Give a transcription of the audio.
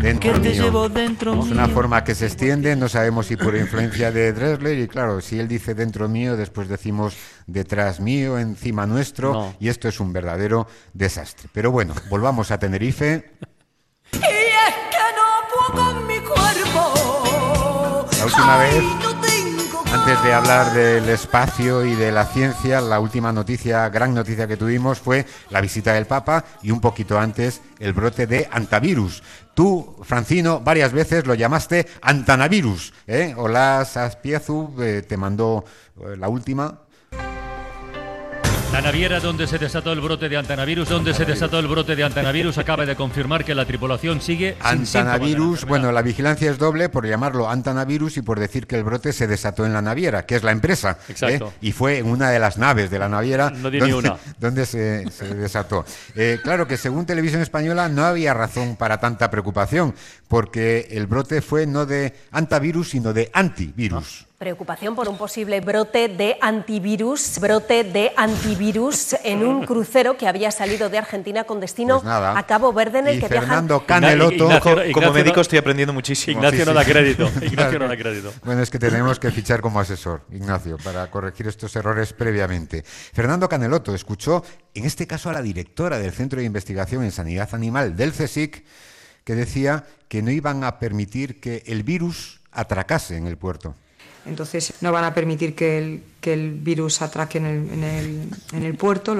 dentro que te mío. llevo dentro Es una mío. forma que se extiende, no sabemos si por influencia de Drexler, y claro, si él dice dentro mío, después decimos detrás mío, encima nuestro, No. y esto es un verdadero desastre. Pero bueno, volvamos a Tenerife. Y es que no puedo con mi cuerpo. La última Ay, vez, no tengo antes de hablar del espacio y de la ciencia, la última noticia, gran noticia que tuvimos fue la visita del Papa y un poquito antes el brote de antivirus. Tú, Francino, varias veces lo llamaste antanavirus, ¿eh? Olaz Azpiazu te mandó la última. La naviera donde se desató el brote de antanavirus, acaba de confirmar que la tripulación sigue sin síntomas de la Antanavirus, enfermedad. bueno, la vigilancia es doble por llamarlo antanavirus y por decir que el brote se desató en la naviera, que es la empresa. Exacto. Y fue en una de las naves de la naviera No di ni una. donde se desató. Claro que según Televisión Española no había razón para tanta preocupación, porque el brote fue no de antivirus, sino de antivirus. Preocupación por un posible brote de antivirus en un crucero que había salido de Argentina con destino Pues nada. a Cabo Verde, en el Y que Fernando viajan... Caneloto... Como médico estoy aprendiendo muchísimo. Ignacio no da crédito. Ignacio no Claro. da crédito. Bueno, es que tenemos que fichar como asesor, Ignacio, para corregir estos errores previamente. Fernando Caneloto escuchó, en este caso, a la directora del Centro de Investigación en Sanidad Animal del CSIC, que decía que no iban a permitir que el virus atracase en el puerto. Entonces no van a permitir que el virus atraque en el puerto.